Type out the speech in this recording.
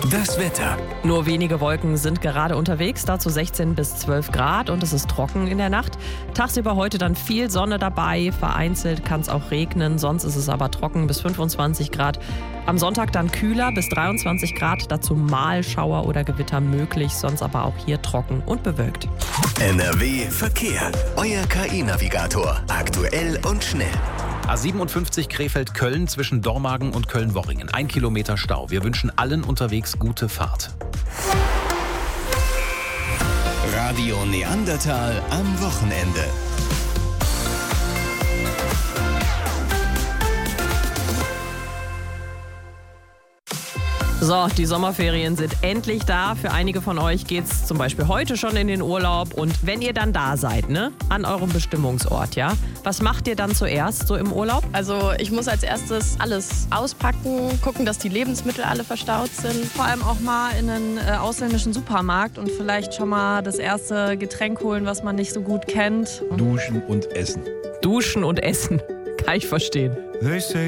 Das Wetter. Nur wenige Wolken sind gerade unterwegs, dazu 16 bis 12 Grad und es ist trocken in der Nacht. Tagsüber heute dann viel Sonne dabei, vereinzelt kann es auch regnen, sonst ist es aber trocken bis 25 Grad. Am Sonntag dann kühler bis 23 Grad, dazu mal Schauer oder Gewitter möglich, sonst aber auch hier trocken und bewölkt. NRW Verkehr. Euer KI-Navigator. Aktuell und schnell. A57 Krefeld-Köln zwischen Dormagen und Köln-Worringen. 1 Kilometer Stau. Wir wünschen allen unterwegs gute Fahrt. Radio Neandertal am Wochenende. So, die Sommerferien sind endlich da. Für einige von euch geht's zum Beispiel heute schon in den Urlaub. Und wenn ihr dann da seid, an eurem Bestimmungsort, ja, was macht ihr dann zuerst so im Urlaub? Also ich muss als erstes alles auspacken, gucken, dass die Lebensmittel alle verstaut sind. Vor allem auch mal in einen ausländischen Supermarkt und vielleicht schon mal das erste Getränk holen, was man nicht so gut kennt. Duschen und essen. Duschen und essen, kann ich verstehen.